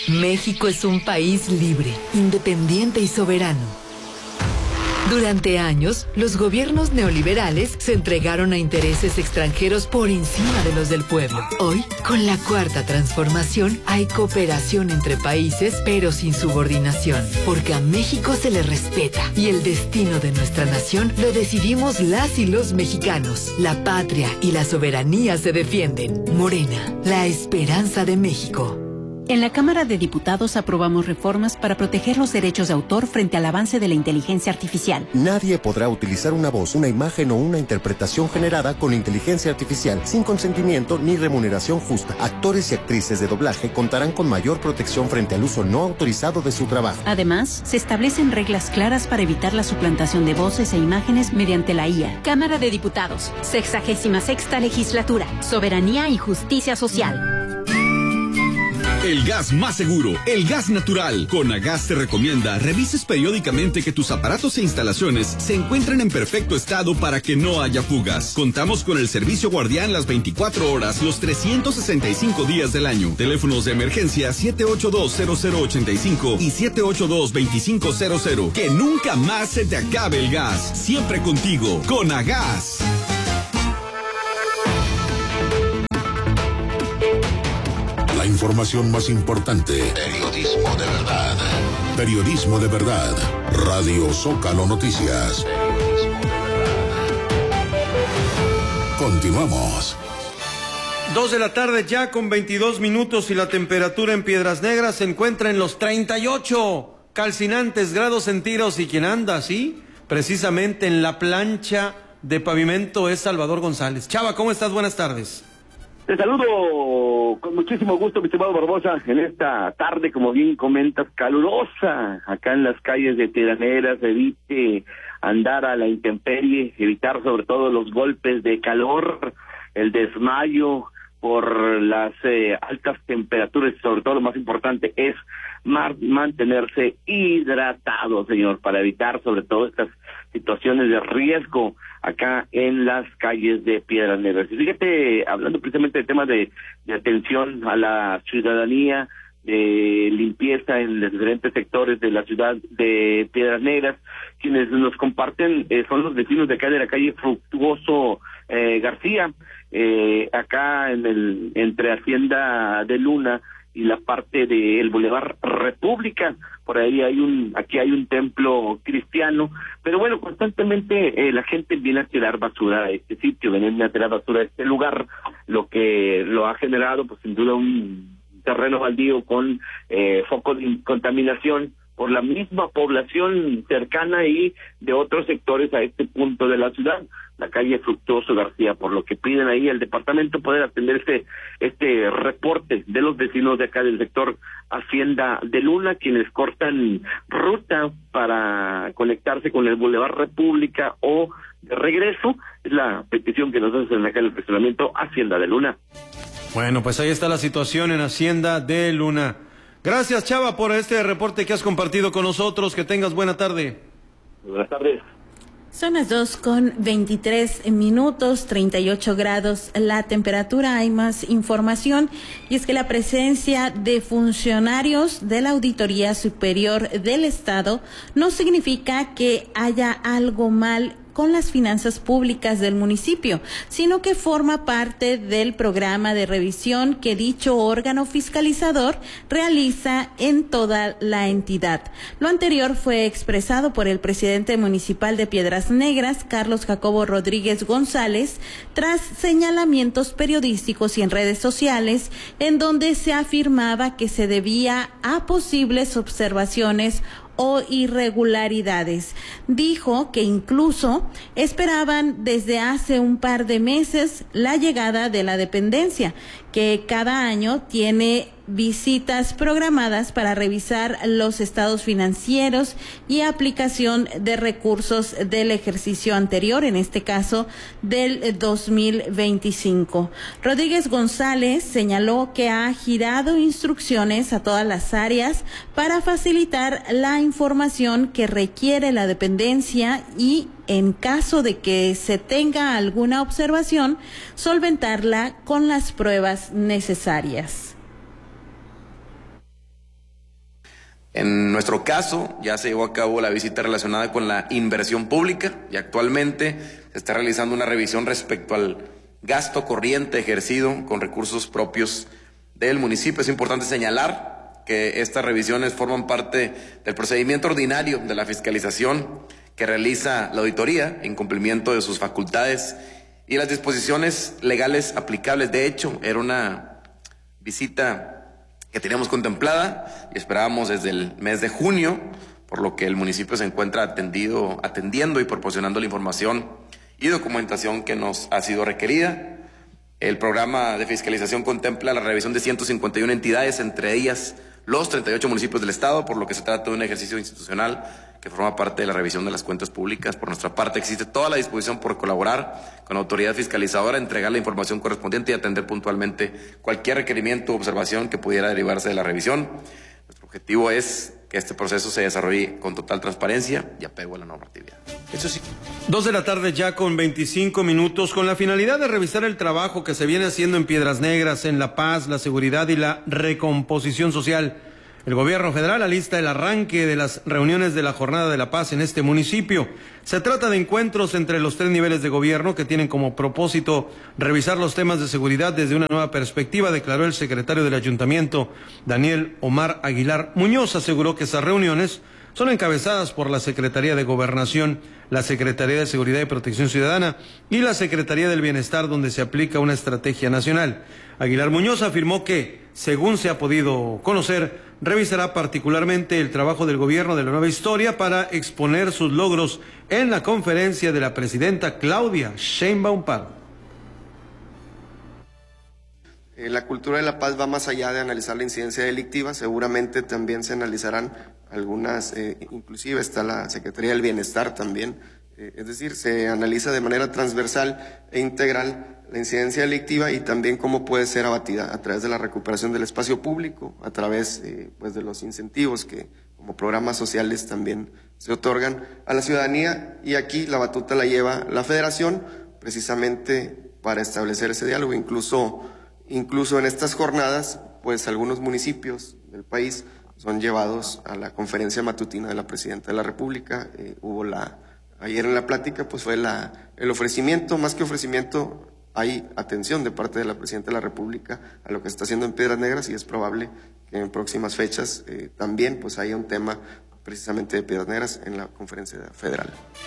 México es un país libre, independiente y soberano. Durante años, los gobiernos neoliberales se entregaron a intereses extranjeros por encima de los del pueblo. Hoy, con la Cuarta Transformación, hay cooperación entre países, pero sin subordinación, porque a México se le respeta y el destino de nuestra nación lo decidimos las y los mexicanos. La patria y la soberanía se defienden. Morena, la esperanza de México. En la Cámara de Diputados aprobamos reformas para proteger los derechos de autor frente al avance de la inteligencia artificial. Nadie podrá utilizar una voz, una imagen o una interpretación generada con inteligencia artificial sin consentimiento ni remuneración justa. Actores y actrices de doblaje contarán con mayor protección frente al uso no autorizado de su trabajo. Además, se establecen reglas claras para evitar la suplantación de voces e imágenes mediante la IA. Cámara de Diputados, 66ª Legislatura, Soberanía y Justicia Social. El gas más seguro, el gas natural. Conagas te recomienda revises periódicamente que tus aparatos e instalaciones se encuentren en perfecto estado para que no haya fugas. Contamos con el servicio guardián las 24 horas, los 365 días del año. Teléfonos de emergencia 782-0085 y 782-2500. Que nunca más se te acabe el gas. Siempre contigo, Conagas. La información más importante. Periodismo de verdad. Periodismo de verdad. Radio Zócalo Noticias. Continuamos. 2 de la tarde ya con 22 minutos y la temperatura en Piedras Negras se encuentra en los 38 calcinantes grados centígrados y quien anda así, precisamente en la plancha de pavimento es Salvador González. Chava, ¿cómo estás? Buenas tardes. Te saludo con muchísimo gusto, mi estimado Barbosa, en esta tarde, como bien comentas, calurosa, acá en las calles de Piedras Negras. Evite andar a la intemperie, evitar sobre todo los golpes de calor, el desmayo por las altas temperaturas, y sobre todo lo más importante es mantenerse hidratado, señor, para evitar sobre todo estas situaciones de riesgo acá en las calles de Piedras Negras. Y fíjate, hablando precisamente de temas de atención a la ciudadanía, de limpieza en los diferentes sectores de la ciudad de Piedras Negras, quienes nos comparten son los vecinos de acá de la calle Fructuoso García, acá entre Hacienda de Luna y la parte del Boulevard República. Por ahí aquí hay un templo cristiano, pero bueno, constantemente la gente viene a tirar basura a este sitio, viene a tirar basura a este lugar, lo que lo ha generado pues sin duda un terreno baldío con focos de contaminación por la misma población cercana y de otros sectores a este punto de la ciudad, la calle Fructuoso García, por lo que piden ahí al departamento poder atender este reporte de los vecinos de acá del sector Hacienda de Luna, quienes cortan ruta para conectarse con el Boulevard República o de regreso. Es la petición que nos hacen acá en el fraccionamiento Hacienda de Luna. Bueno, pues ahí está la situación en Hacienda de Luna. Gracias, Chava, por este reporte que has compartido con nosotros. Que tengas buena tarde. Buenas tardes. Son las 2:23, 38 grados la temperatura. Hay más información y es que la presencia de funcionarios de la Auditoría Superior del Estado no significa que haya algo mal con las finanzas públicas del municipio, sino que forma parte del programa de revisión que dicho órgano fiscalizador realiza en toda la entidad. Lo anterior fue expresado por el presidente municipal de Piedras Negras, Carlos Jacobo Rodríguez González, tras señalamientos periodísticos y en redes sociales, en donde se afirmaba que se debía a posibles observaciones o irregularidades. Dijo que incluso esperaban desde hace un par de meses la llegada de la dependencia, que cada año tiene visitas programadas para revisar los estados financieros y aplicación de recursos del ejercicio anterior, en este caso del 2025. Rodríguez González señaló que ha girado instrucciones a todas las áreas para facilitar la información que requiere la dependencia y, en caso de que se tenga alguna observación, solventarla con las pruebas necesarias. En nuestro caso, ya se llevó a cabo la visita relacionada con la inversión pública y actualmente se está realizando una revisión respecto al gasto corriente ejercido con recursos propios del municipio. Es importante señalar que estas revisiones forman parte del procedimiento ordinario de la fiscalización que realiza la auditoría en cumplimiento de sus facultades y las disposiciones legales aplicables. De hecho, era una visita que teníamos contemplada y esperábamos desde el mes de junio, por lo que el municipio se encuentra atendiendo y proporcionando la información y documentación que nos ha sido requerida. El programa de fiscalización contempla la revisión de 151 entidades, entre ellas los 38 municipios del estado, por lo que se trata de un ejercicio institucional que forma parte de la revisión de las cuentas públicas. Por nuestra parte, existe toda la disposición por colaborar con la autoridad fiscalizadora, entregar la información correspondiente y atender puntualmente cualquier requerimiento o observación que pudiera derivarse de la revisión. Nuestro objetivo es que este proceso se desarrolle con total transparencia y apego a la normatividad. Eso sí. 2 de la tarde ya con 25 minutos, con la finalidad de revisar el trabajo que se viene haciendo en Piedras Negras, en la paz, la seguridad y la recomposición social. El gobierno federal alista el arranque de las reuniones de la Jornada de la Paz en este municipio. Se trata de encuentros entre los 3 niveles de gobierno que tienen como propósito revisar los temas de seguridad desde una nueva perspectiva, declaró el secretario del ayuntamiento, Daniel Omar Aguilar Muñoz. Aseguró que esas reuniones son encabezadas por la Secretaría de Gobernación, la Secretaría de Seguridad y Protección Ciudadana y la Secretaría del Bienestar, donde se aplica una estrategia nacional. Aguilar Muñoz afirmó que, según se ha podido conocer, revisará particularmente el trabajo del gobierno de la nueva historia para exponer sus logros en la conferencia de la presidenta Claudia Sheinbaum Pardo. La cultura de la paz va más allá de analizar la incidencia delictiva. Seguramente también se analizarán algunas, inclusive está la Secretaría del Bienestar también, es decir, se analiza de manera transversal e integral la incidencia delictiva y también cómo puede ser abatida a través de la recuperación del espacio público, a través pues de los incentivos que como programas sociales también se otorgan a la ciudadanía, y aquí la batuta la lleva la Federación precisamente para establecer ese diálogo. Incluso en estas jornadas, pues algunos municipios del país son llevados a la conferencia matutina de la Presidenta de la República. Ayer en la plática pues fue el ofrecimiento, más que ofrecimiento, hay atención de parte de la Presidenta de la República a lo que se está haciendo en Piedras Negras, y es probable que en próximas fechas también pues haya un tema precisamente de Piedras Negras en la conferencia federal.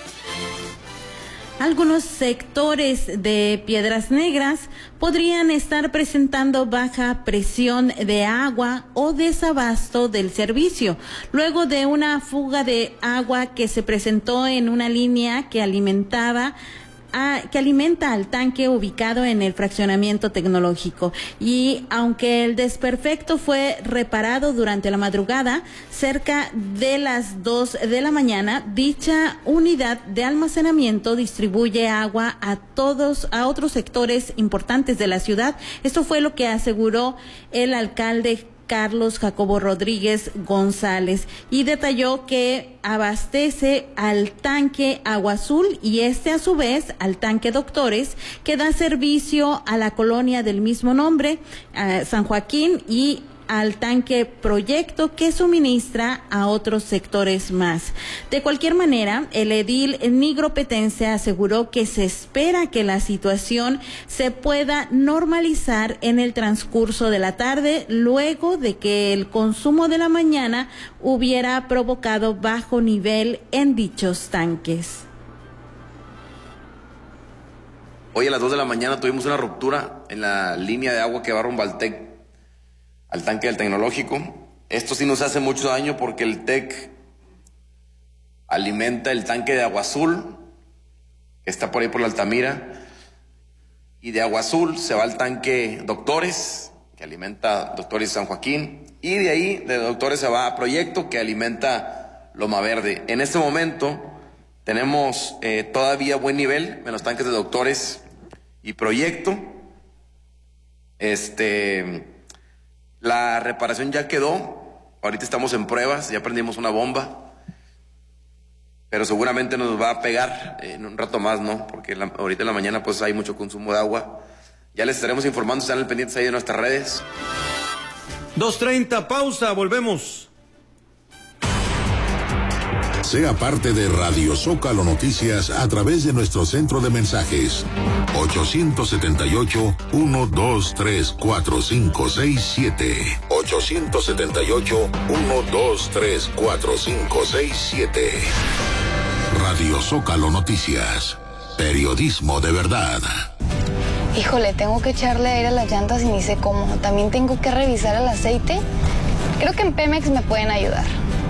Algunos sectores de Piedras Negras podrían estar presentando baja presión de agua o desabasto del servicio, luego de una fuga de agua que se presentó en una línea que alimenta al tanque ubicado en el fraccionamiento tecnológico. Y aunque el desperfecto fue reparado durante la madrugada, cerca de las 2 de la mañana, dicha unidad de almacenamiento distribuye agua a otros sectores importantes de la ciudad. Esto fue lo que aseguró el alcalde Carlos Jacobo Rodríguez González, y detalló que abastece al tanque Agua Azul y a su vez al tanque Doctores, que da servicio a la colonia del mismo nombre, San Joaquín, y al tanque Proyecto, que suministra a otros sectores más. De cualquier manera, el edil nigropetense aseguró que se espera que la situación se pueda normalizar en el transcurso de la tarde, luego de que el consumo de la mañana hubiera provocado bajo nivel en dichos tanques. Hoy a las 2 de la mañana tuvimos una ruptura en la línea de agua que va rumbo al TEC, al tanque del tecnológico. Esto sí nos hace mucho daño porque el TEC alimenta el tanque de Agua Azul, que está por ahí por la Altamira, y de Agua Azul se va al tanque Doctores, que alimenta Doctores San Joaquín, y de ahí de Doctores se va a Proyecto, que alimenta Loma Verde. En este momento tenemos todavía buen nivel en los tanques de Doctores y Proyecto. La reparación ya quedó, ahorita estamos en pruebas, ya prendimos una bomba, pero seguramente nos va a pegar en un rato más, ¿no? Porque ahorita en la mañana pues hay mucho consumo de agua. Ya les estaremos informando, están al pendientes ahí de nuestras redes. 2:30, pausa, volvemos. Sea parte de Radio Zócalo Noticias a través de nuestro centro de mensajes 878-123-4567. 878-123-4567. Radio Zócalo Noticias. Periodismo de verdad. Híjole, tengo que echarle aire a las llantas y ni sé cómo. También tengo que revisar el aceite. Creo que en Pemex me pueden ayudar.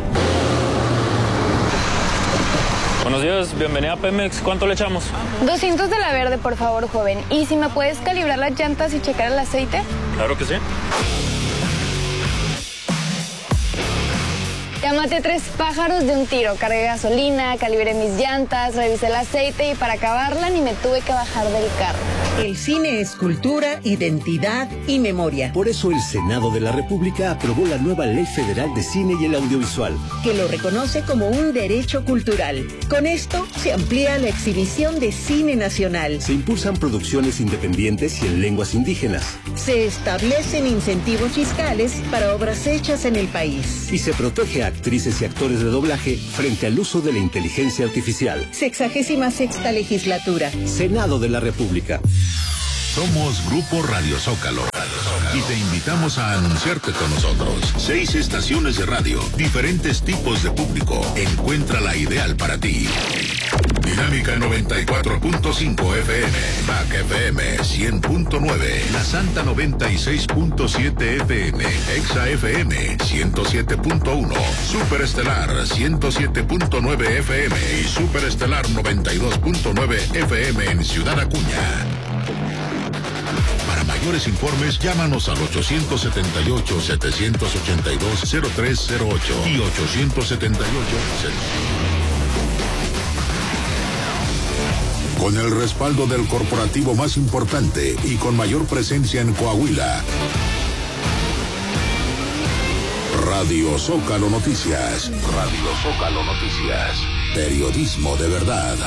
Buenos días, bienvenida a Pemex. ¿Cuánto le echamos? 200 de la verde, por favor, joven. ¿Y si me puedes calibrar las llantas y checar el aceite? Claro que sí. Ya maté 3 pájaros de un tiro. Cargué gasolina, calibré mis llantas, revisé el aceite y para acabarla ni me tuve que bajar del carro. El cine es cultura, identidad y memoria. Por eso el Senado de la República aprobó la nueva Ley Federal de Cine y el Audiovisual, que lo reconoce como un derecho cultural. Con esto se amplía la exhibición de cine nacional. Se impulsan producciones independientes y en lenguas indígenas. Se establecen incentivos fiscales para obras hechas en el país. Y se protege a actrices y actores de doblaje frente al uso de la inteligencia artificial. 66ª legislatura. Senado de la República. Somos Grupo Radio Zócalo y te invitamos a anunciarte con nosotros. 6 estaciones de radio, diferentes tipos de público. Encuentra la ideal para ti. Dinámica 94.5 FM, Back FM 100.9, La Santa 96.7 FM, Exa FM 107.1, Superestelar 107.9 FM y Superestelar 92.9 FM en Ciudad Acuña. Para mayores informes, llámanos al 878-782-0308 y 878. Con el respaldo del corporativo más importante y con mayor presencia en Coahuila. Radio Zócalo Noticias. Radio Zócalo Noticias. Periodismo de verdad.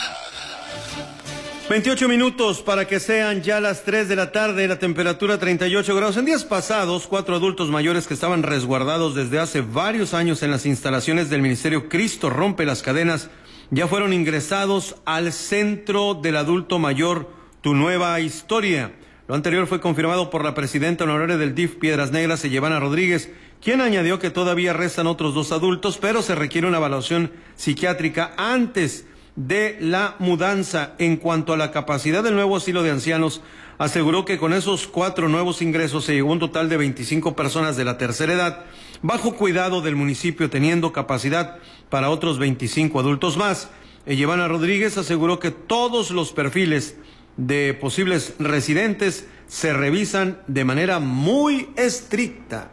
28 minutos para que sean ya las 3 de la tarde, la temperatura 38 grados. En días pasados, 4 adultos mayores que estaban resguardados desde hace varios años en las instalaciones del Ministerio Cristo Rompe las Cadenas ya fueron ingresados al Centro del Adulto Mayor Tu Nueva Historia. Lo anterior fue confirmado por la presidenta honoraria del DIF Piedras Negras, Ellevana Rodríguez, quien añadió que todavía restan otros 2 adultos, pero se requiere una evaluación psiquiátrica antes de la mudanza. En cuanto a la capacidad del nuevo asilo de ancianos, aseguró que con esos 4 nuevos ingresos se llegó a un total de 25 personas de la tercera edad, bajo cuidado del municipio, teniendo capacidad para otros 25 adultos más. Ellevana Rodríguez aseguró que todos los perfiles de posibles residentes se revisan de manera muy estricta.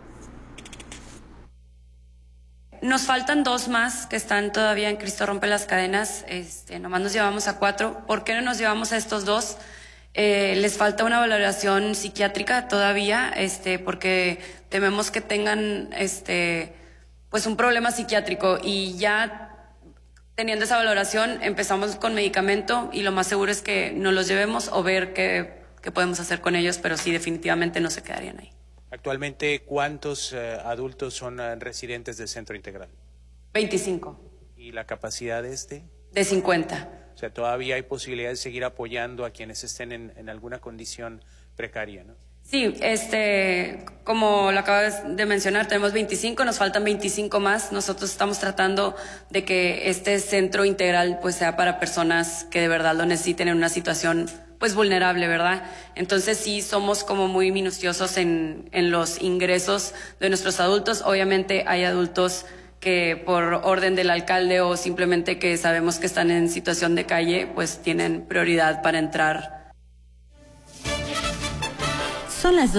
Nos faltan 2 más que están todavía en Cristo Rompe las Cadenas. Nomás nos llevamos a 4. ¿Por qué no nos llevamos a estos 2? Les falta una valoración psiquiátrica todavía, porque tememos que tengan, pues un problema psiquiátrico, y ya teniendo esa valoración empezamos con medicamento y lo más seguro es que nos los llevemos o ver qué podemos hacer con ellos, pero sí, definitivamente no se quedarían ahí. Actualmente, ¿cuántos adultos son residentes del centro integral? 25. ¿Y la capacidad de De 50. O sea, todavía hay posibilidad de seguir apoyando a quienes estén en alguna condición precaria, ¿no? Sí, como lo acabas de mencionar, tenemos 25, nos faltan 25 más. Nosotros estamos tratando de que este centro integral pues sea para personas que de verdad lo necesiten en una situación pues vulnerable, ¿verdad? Entonces sí somos como muy minuciosos en los ingresos de nuestros adultos. Obviamente hay adultos que por orden del alcalde o simplemente que sabemos que están en situación de calle, pues tienen prioridad para entrar. Son las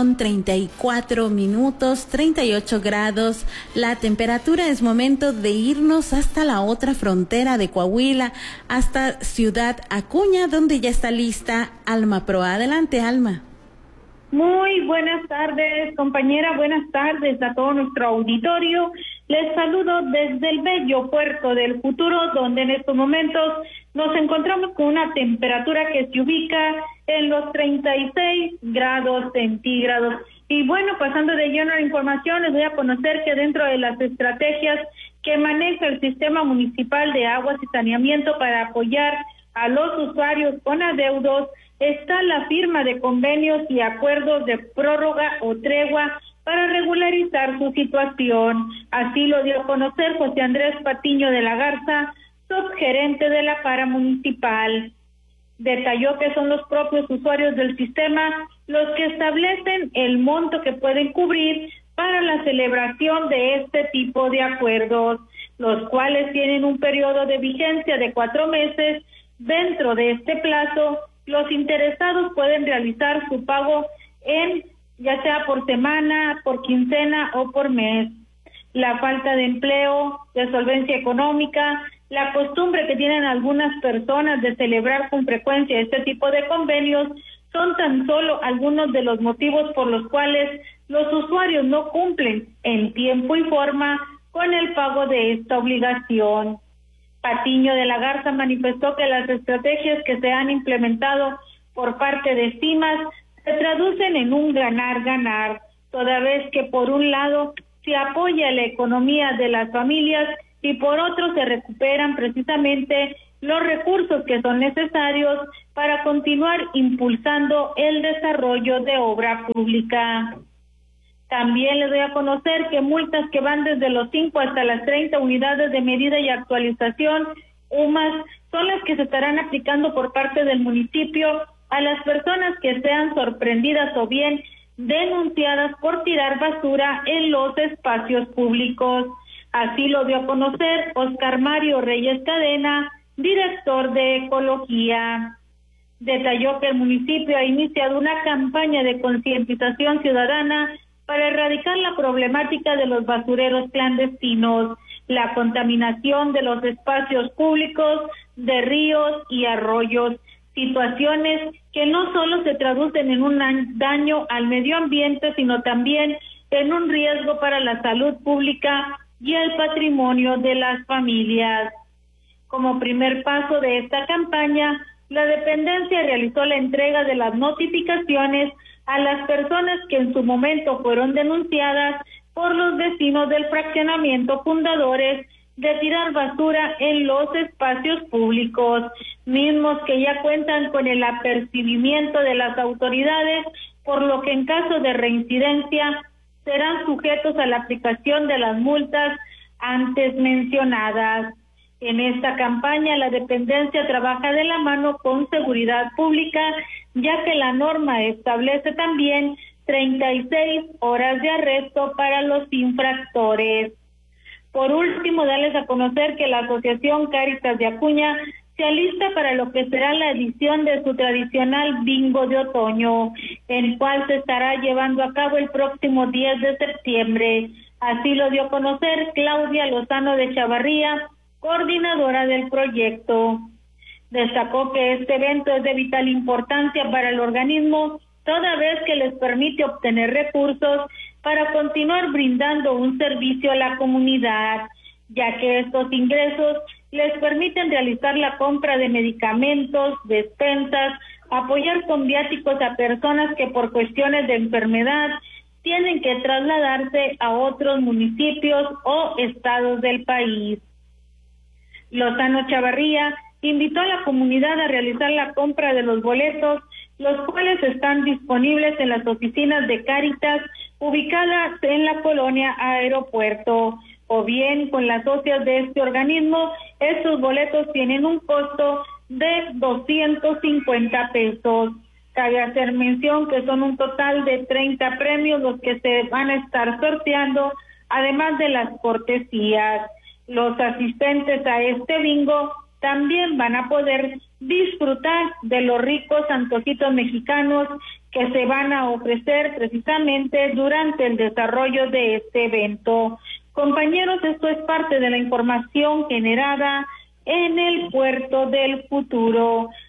2:34, 38 grados. La temperatura. Es momento de irnos hasta la otra frontera de Coahuila, hasta Ciudad Acuña, donde ya está lista Alma Proa. Adelante, Alma. Muy buenas tardes, compañera. Buenas tardes a todo nuestro auditorio. Les saludo desde el bello puerto del futuro, donde en estos momentos nos encontramos con una temperatura que se ubica en los 36 grados centígrados. Y bueno, pasando de lleno a la información, les voy a conocer que dentro de las estrategias que maneja el Sistema Municipal de Aguas y Saneamiento para apoyar a los usuarios con adeudos, está la firma de convenios y acuerdos de prórroga o tregua para regularizar su situación. Así lo dio a conocer José Andrés Patiño de la Garza, subgerente de la Paramunicipal. Detalló que son los propios usuarios del sistema los que establecen el monto que pueden cubrir para la celebración de este tipo de acuerdos, los cuales tienen un periodo de vigencia de 4 meses. Dentro de este plazo, los interesados pueden realizar su pago ya sea por semana, por quincena o por mes. La falta de empleo, de solvencia económica, la costumbre que tienen algunas personas de celebrar con frecuencia este tipo de convenios son tan solo algunos de los motivos por los cuales los usuarios no cumplen en tiempo y forma con el pago de esta obligación. Patiño de la Garza manifestó que las estrategias que se han implementado por parte de CIMAS se traducen en un ganar-ganar, toda vez que por un lado se apoya la economía de las familias y por otro se recuperan precisamente los recursos que son necesarios para continuar impulsando el desarrollo de obra pública. También les doy a conocer que multas que van desde los 5 hasta las 30 unidades de medida y actualización, UMAS, son las que se estarán aplicando por parte del municipio a las personas que sean sorprendidas o bien denunciadas por tirar basura en los espacios públicos. Así lo dio a conocer Oscar Mario Reyes Cadena, director de Ecología. Detalló que el municipio ha iniciado una campaña de concientización ciudadana para erradicar la problemática de los basureros clandestinos, la contaminación de los espacios públicos, de ríos y arroyos, situaciones que no solo se traducen en un daño al medio ambiente, sino también en un riesgo para la salud pública y el patrimonio de las familias. Como primer paso de esta campaña, la dependencia realizó la entrega de las notificaciones a las personas que en su momento fueron denunciadas por los vecinos del fraccionamiento Fundadores de tirar basura en los espacios públicos, mismos que ya cuentan con el apercibimiento de las autoridades, por lo que en caso de reincidencia serán sujetos a la aplicación de las multas antes mencionadas. En esta campaña, la dependencia trabaja de la mano con Seguridad Pública, ya que la norma establece también 36 horas de arresto para los infractores. Por último, darles a conocer que la Asociación Cáritas de Acuña se alista para lo que será la edición de su tradicional bingo de otoño, el cual se estará llevando a cabo el próximo 10 de septiembre. Así lo dio a conocer Claudia Lozano de Chavarría, coordinadora del proyecto. Destacó que este evento es de vital importancia para el organismo, toda vez que les permite obtener recursos para continuar brindando un servicio a la comunidad, ya que estos ingresos les permiten realizar la compra de medicamentos, despensas, apoyar con viáticos a personas que por cuestiones de enfermedad tienen que trasladarse a otros municipios o estados del país. Lozano Chavarría invitó a la comunidad a realizar la compra de los boletos, los cuales están disponibles en las oficinas de Cáritas ubicadas en la colonia Aeropuerto, o bien con las socias de este organismo. Estos boletos tienen un costo de 250 pesos. Cabe hacer mención que son un total de 30 premios los que se van a estar sorteando, además de las cortesías. Los asistentes a este bingo también van a poder disfrutar de los ricos antojitos mexicanos que se van a ofrecer precisamente durante el desarrollo de este evento. Compañeros, esto es parte de la información generada en el Puerto del Futuro.